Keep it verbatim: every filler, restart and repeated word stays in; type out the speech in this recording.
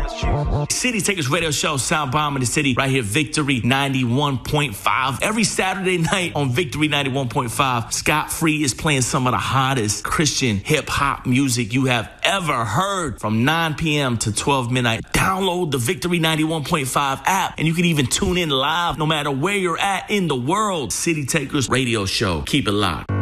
City Takers Radio Show, Sound Bomb in the City, right here, Victory ninety-one point five. Every Saturday night on Victory ninety-one point five, Scott Free is playing some of the hottest Christian hip-hop music you have ever heard from nine p.m. to twelve midnight. Download the Victory ninety-one point five app, and you can even tune in live no matter where you're at in the world. City Takers Radio Show. Keep it locked.